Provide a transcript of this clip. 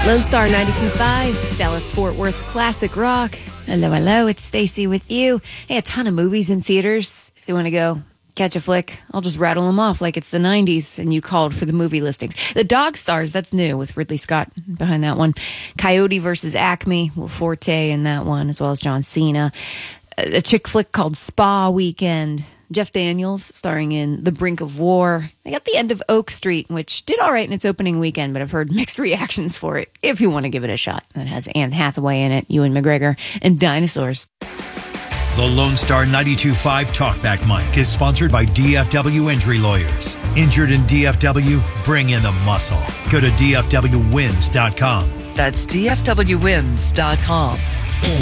Lone Star 92.5, Dallas-Fort Worth's classic rock. Hello, it's Stacy with you. Hey, a ton of movies in theaters. If you want to go catch a flick, I'll just rattle them off like it's the 90s and you called for the movie listings. The Dog Stars, that's new with Ridley Scott behind that one. Coyote versus Acme, Will Forte in that one, as well as John Cena. A chick flick called Spa Weekend. Jeff Daniels starring in The Brink of War. They got The End of Oak Street, which did all right in its opening weekend, but I've heard mixed reactions for it, if you want to give it a shot. It has Anne Hathaway in it, Ewan McGregor, and dinosaurs. The Lone Star 92.5 Talkback Mic is sponsored by DFW Injury Lawyers. Injured in DFW? Bring in the muscle. Go to DFWWins.com. That's DFWWins.com.